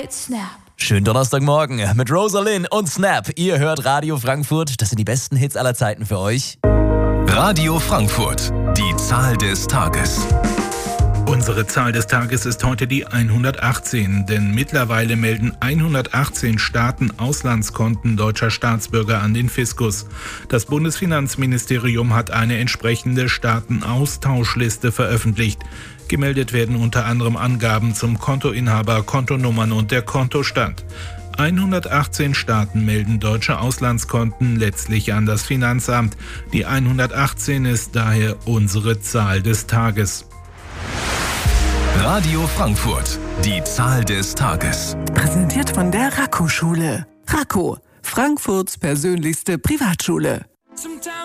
mit Snap. Schönen Donnerstagmorgen mit Rosalind und Snap. Ihr hört Radio Frankfurt. Das sind die besten Hits aller Zeiten für euch. Radio Frankfurt, die Zahl des Tages. Unsere Zahl des Tages ist heute die 118, denn mittlerweile melden 118 Staaten Auslandskonten deutscher Staatsbürger an den Fiskus. Das Bundesfinanzministerium hat eine entsprechende Staatenaustauschliste veröffentlicht. Gemeldet werden unter anderem Angaben zum Kontoinhaber, Kontonummern und der Kontostand. 118 Staaten melden deutsche Auslandskonten letztlich an das Finanzamt. Die 118 ist daher unsere Zahl des Tages. Radio Frankfurt, die Zahl des Tages. Präsentiert von der Raco-Schule. Raco, Frankfurts persönlichste Privatschule.